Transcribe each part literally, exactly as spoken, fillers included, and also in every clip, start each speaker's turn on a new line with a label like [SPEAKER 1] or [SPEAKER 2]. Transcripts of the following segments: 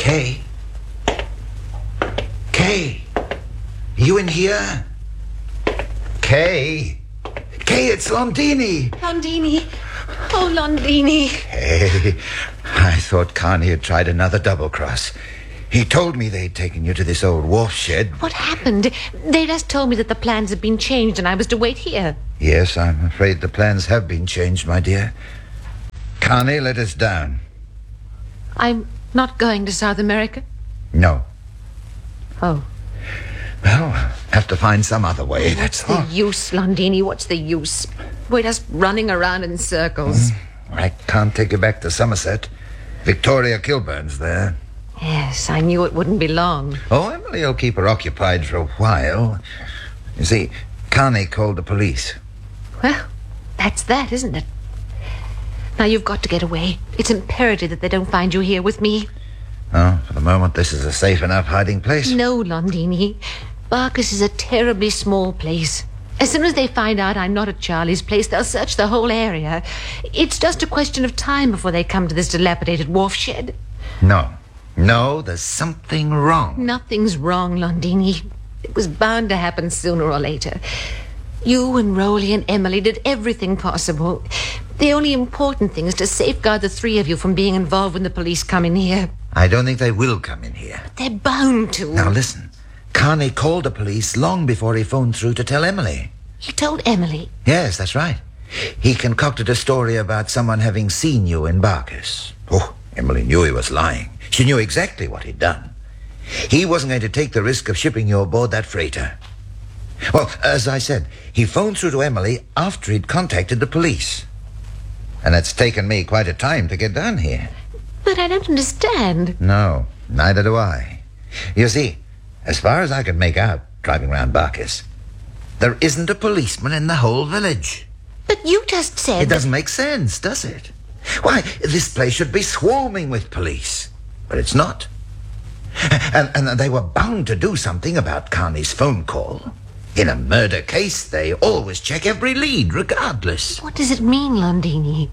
[SPEAKER 1] Kay? Kay? You in here? Kay? Kay, it's Londini.
[SPEAKER 2] Londini. Oh, Londini.
[SPEAKER 1] Hey, I thought Carney had tried another double cross. He told me they'd taken you to this old wharf shed.
[SPEAKER 2] What happened? They just told me that the plans had been changed and I was to wait here.
[SPEAKER 1] Yes, I'm afraid the plans have been changed, my dear. Carney let us down.
[SPEAKER 2] I'm not going to South America?
[SPEAKER 1] No.
[SPEAKER 2] Oh.
[SPEAKER 1] Well, have to find some other way, that's
[SPEAKER 2] What's
[SPEAKER 1] all.
[SPEAKER 2] the use, Londini? What's the use? We're just running around in circles.
[SPEAKER 1] Mm, I can't take you back to Somerset. Victoria Kilburn's there.
[SPEAKER 2] Yes, I knew it wouldn't be long.
[SPEAKER 1] Oh, Emily will keep her occupied for a while. You see, Carney called the police.
[SPEAKER 2] Well, that's that, isn't it? Now you've got to get away. It's imperative that they don't find you here with me.
[SPEAKER 1] Oh, for the moment, this is a safe enough hiding place.
[SPEAKER 2] No, Londini. Barkis is a terribly small place. As soon as they find out I'm not at Charlie's place, they'll search the whole area. It's just a question of time before they come to this dilapidated wharf shed.
[SPEAKER 1] No. No, there's something wrong.
[SPEAKER 2] Nothing's wrong, Londini. It was bound to happen sooner or later. You and Rowley and Emily did everything possible. The only important thing is to safeguard the three of you from being involved when the police come in here.
[SPEAKER 1] I don't think they will come in here.
[SPEAKER 2] They're bound to.
[SPEAKER 1] Now listen, Carney called the police long before he phoned through to tell Emily.
[SPEAKER 2] He told Emily?
[SPEAKER 1] Yes, that's right. He concocted a story about someone having seen you in Barkis. Oh, Emily knew he was lying. She knew exactly what he'd done. He wasn't going to take the risk of shipping you aboard that freighter. Well, as I said, he phoned through to Emily after he'd contacted the police. And it's taken me quite a time to get down here.
[SPEAKER 2] But I don't understand.
[SPEAKER 1] No, neither do I. You see, as far as I can make out, driving round Barkis, there isn't a policeman in the whole village.
[SPEAKER 2] But you just said...
[SPEAKER 1] It doesn't make sense, does it? Why, this place should be swarming with police. But it's not. And, and they were bound to do something about Carney's phone call. In a murder case, they always check every lead, regardless.
[SPEAKER 2] What does it mean, Londini?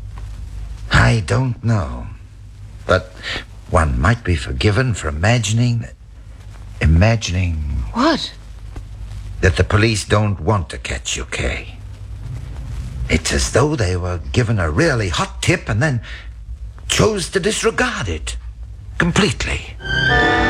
[SPEAKER 1] I don't know. But one might be forgiven for imagining... Imagining...
[SPEAKER 2] What?
[SPEAKER 1] That the police don't want to catch you, Kay. It's as though they were given a really hot tip and then chose to disregard it completely.